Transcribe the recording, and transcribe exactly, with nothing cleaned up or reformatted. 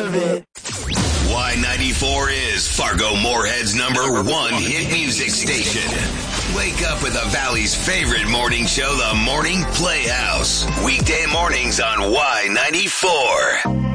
of it. Y ninety-four is Fargo Moorhead's number one hit music station. Wake up with the Valley's favorite morning show, The Morning Playhouse. Weekday mornings on Y ninety-four.